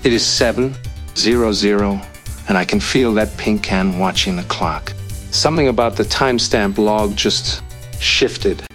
It is 7:00, and I can feel that pink can watching the clock. Something about the timestamp log just shifted.